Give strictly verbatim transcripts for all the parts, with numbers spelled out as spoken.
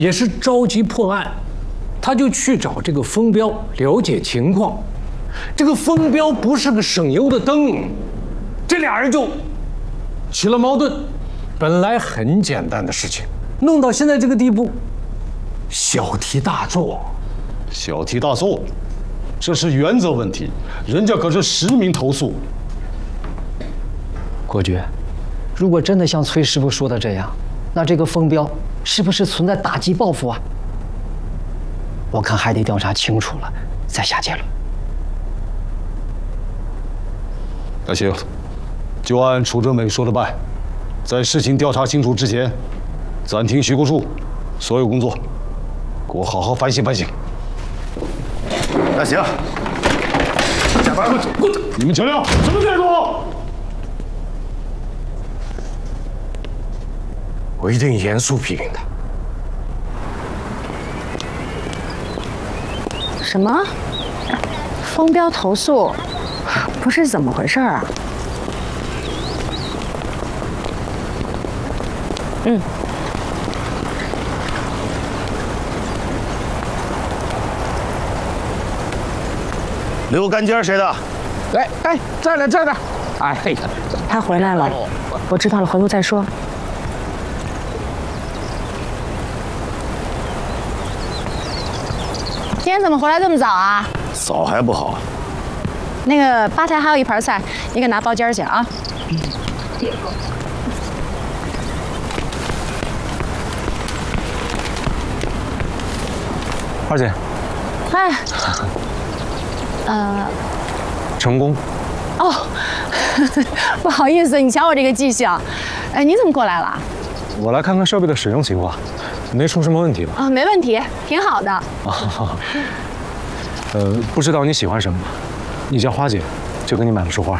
也是着急破案，他就去找这个封彪了解情况。这个封彪不是个省油的灯，这俩人就起了矛盾。本来很简单的事情，弄到现在这个地步，小题大做。 小题大做，这是原则问题，人家可是实名投诉。 国爵，如果真的像崔师傅说的这样，那这个封彪是不是存在打击报复啊？我看还得调查清楚了再下结论。 那行，就按楚正美说的办，在事情调查清楚之前，暂停徐国树所有工作，给我好好反省反省。 那行，下班。 滚！你们全亮，什么态度？ 我一定严肃批评他。 什么？封彪投诉？不是怎么回事啊？嗯。 留干尖谁的？ 哎哎，这儿呢这儿呢。哎嘿， 他回来了，我知道了，回头再说。今天怎么回来这么早啊？ 早还不好。 那个吧台还有一盘菜，你给拿包间去啊。 二姐。 哎。呃。 成功。 哦，不好意思，你瞧我这个记性。哎，你怎么过来了？ 我来看看设备的使用情况，没出什么问题吧？ 啊，没问题，挺好的。 啊，呃，不知道你喜欢什么？你叫花姐，就给你买了束花。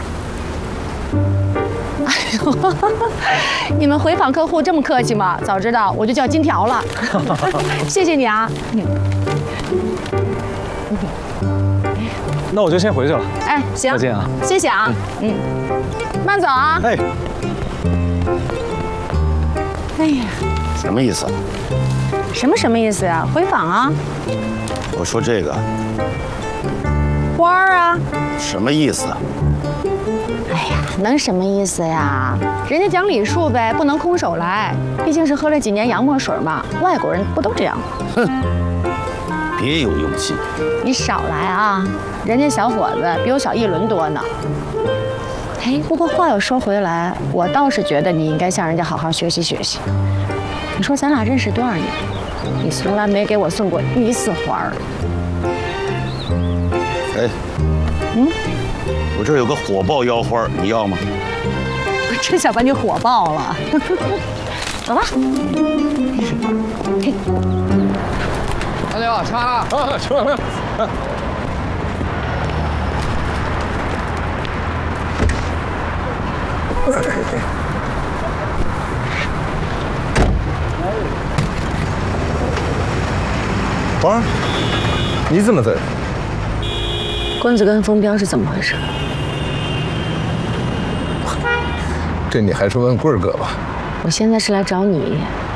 哎呦，你们回访客户这么客气吗？早知道我就叫金条了。谢谢你啊。 那我就先回去了。 哎，行， 再见啊。 谢谢啊。嗯，慢走啊。 哎。 哎呀， 什么意思？ 什么什么意思呀？回访啊。 我说这个。 花儿啊。 什么意思？ 哎呀，能什么意思呀？人家讲礼数呗，不能空手来。毕竟是喝了几年洋墨水嘛，外国人不都这样？ 哼，别有用气。 你少来啊！人家小伙子比我小一轮多呢。哎，不过话又说回来，我倒是觉得你应该向人家好好学习学习。你说咱俩认识多少年，你从来没给我送过一次花儿。 哎， 嗯， 我这儿有个火爆腰花，你要吗？ 我真想把你火爆了。走吧。 大刘，吃完了？啊，吃完了。啊花儿，你怎么在？ 棍子跟封彪是怎么回事？ 这你还是问棍儿哥吧。 我现在是来找你